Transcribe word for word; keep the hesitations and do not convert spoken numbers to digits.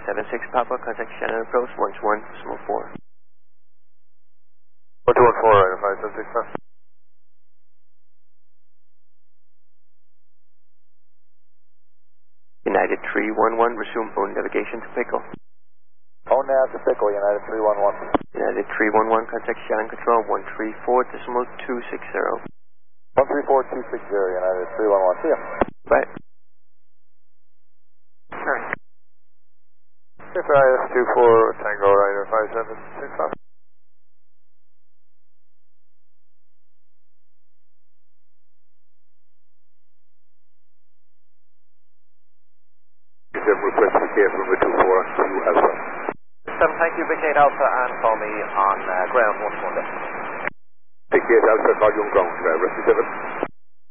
seven six Papa, contact Shannon approach one two one, decimal four. one two one four, right, five seven six, sir. United three one one, resume phone navigation to Pickle. Phone nav to Pickle, United three one one. United three one one, contact Shannon control one three four, decimal two six zero. one three four two six zero, United three one one, see ya. Bye. Sure. F I S two four, Tango Rider five seven six, sir. Request to care from two four two Alpha. seven, thank you, Big eight Alpha, and call me on uh, ground one one. Big eight Alpha, call you on ground, uh, Rescue seven.